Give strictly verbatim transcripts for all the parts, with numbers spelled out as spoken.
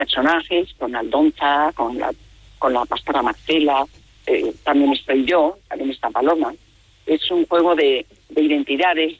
personajes, con Aldonza, con la, con la pastora Marcela, eh, también estoy yo, también está Paloma. Es un juego de, de identidades.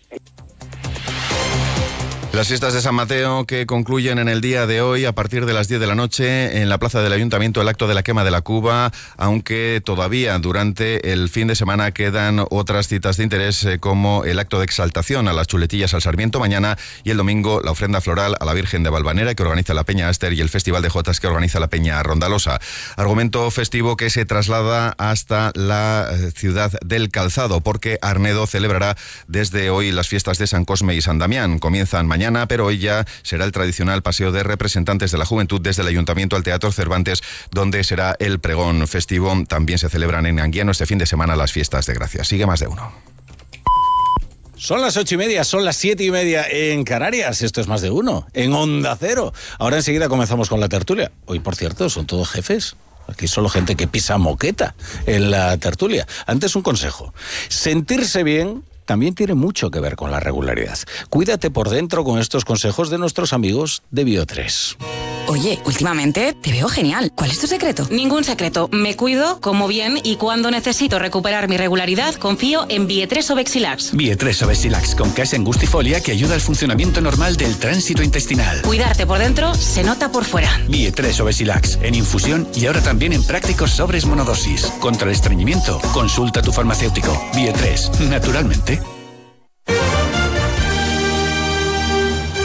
Las fiestas de San Mateo que concluyen en el día de hoy a partir de las diez de la noche en la plaza del Ayuntamiento, el acto de la quema de la cuba, aunque todavía durante el fin de semana quedan otras citas de interés eh, como el acto de exaltación a las chuletillas al Sarmiento mañana y el domingo la ofrenda floral a la Virgen de Valvanera que organiza la Peña Aster y el Festival de Jotas que organiza la Peña Rondalosa. Argumento festivo que se traslada hasta la ciudad del Calzado porque Arnedo celebrará desde hoy las fiestas de San Cosme y San Damián. Comienzan mañana Mañana, pero hoy ya será el tradicional paseo de representantes de la juventud desde el Ayuntamiento al Teatro Cervantes, donde será el pregón festivo. También se celebran en Anguiano este fin de semana las fiestas de Gracia. Sigue Más de Uno. Son las ocho y media, son las siete y media en Canarias. Esto es Más de Uno, en Onda Cero. Ahora enseguida comenzamos con la tertulia. Hoy, por cierto, son todos jefes. Aquí solo gente que pisa moqueta en la tertulia. Antes un consejo. Sentirse bien también tiene mucho que ver con la regularidad. Cuídate por dentro con estos consejos de nuestros amigos de Bio tres. Oye, últimamente te veo genial. ¿Cuál es tu secreto? Ningún secreto. Me cuido, como bien y cuando necesito recuperar mi regularidad, confío en Bio tres Obexilax. Bio tres Obexilax con casa angustifolia que ayuda al funcionamiento normal del tránsito intestinal. Cuidarte por dentro se nota por fuera. Bio tres Obexilax en infusión y ahora también en prácticos sobres monodosis. Contra el estreñimiento, consulta a tu farmacéutico. Bio tres, naturalmente.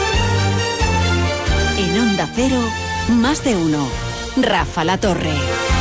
En Onda Cero, Más de Uno. Rafa La Torre.